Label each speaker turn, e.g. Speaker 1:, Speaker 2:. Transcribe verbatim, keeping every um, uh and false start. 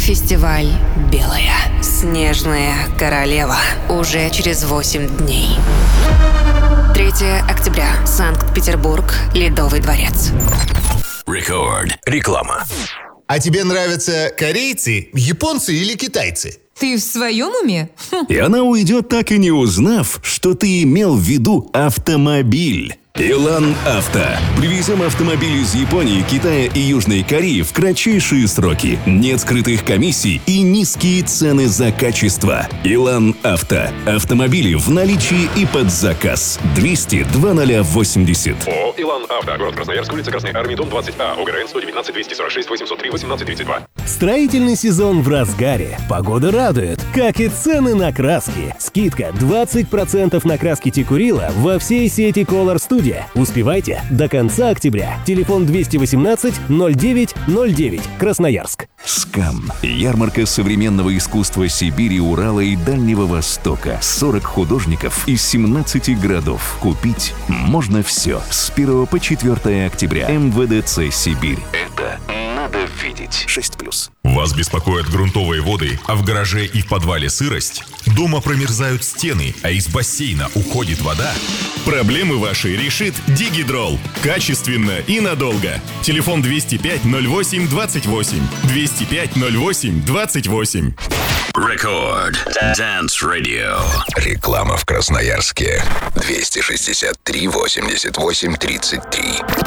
Speaker 1: Фестиваль «Белая. Снежная королева». Уже через восемь дней. третьего октября. Санкт-Петербург. Ледовый дворец.
Speaker 2: Рекорд. Реклама.
Speaker 3: А тебе нравятся корейцы, японцы или китайцы?
Speaker 4: Ты в своем уме? Хм.
Speaker 2: И она уйдет, так и не узнав, что ты имел в виду автомобиль. Илан Авто. Привезем автомобили из Японии, Китая и Южной Кореи в кратчайшие сроки. Нет скрытых комиссий и низкие цены за качество. Илан Авто. Автомобили в наличии и под заказ. двести два ноль восемьдесят.
Speaker 5: ООО «Илан Авто». Город Красноярск, улица Красный Армии, дом двадцать А. ОГРН сто девятнадцать двести сорок шесть восемьсот три восемнадцать тридцать два.
Speaker 6: Строительный сезон в разгаре. Погода радует, как и цены на краски. Скидка двадцать процентов на краски Текурила во всей сети Color Studio. Успевайте до конца октября. Телефон двести восемнадцать ноль девять ноль девять. Красноярск.
Speaker 2: СКАМ. Ярмарка современного искусства Сибири, Урала и Дальнего Востока. сорок художников из семнадцати городов. Купить можно все. С первого по четвёртое октября. эм вэ дэ цэ Сибирь. Это надо видеть. шесть плюс.
Speaker 7: Вас беспокоят грунтовые воды, а в гараже и в подвале сырость? Дома промерзают стены, а из бассейна уходит вода? Проблемы ваши решит Дигидрол. Качественно и надолго. Телефон двести пять ноль восемь двадцать восемь. двести пять ноль восемь двадцать восемь.
Speaker 2: Рекорд. Dance Radio.
Speaker 8: Реклама в Красноярске. двести шестьдесят три восемьдесят восемь тридцать три.